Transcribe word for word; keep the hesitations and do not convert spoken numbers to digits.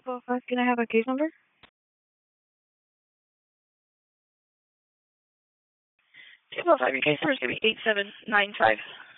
two oh five, can I have a case number? two oh five, your case number is going to be eight seven nine five.